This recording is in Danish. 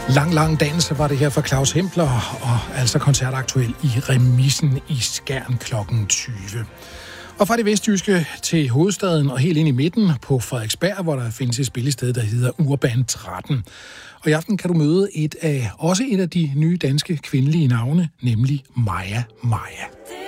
Lang dans var det her for Claus Hempler, og altså koncertaktuel i Remisen i Skjern kl. 20. Og fra det vestjyske til hovedstaden og helt ind i midten på Frederiksberg, hvor der findes et spillested, der hedder Urban 13. Og i aften kan du møde også et af de nye danske kvindelige navne, nemlig Maja Maja.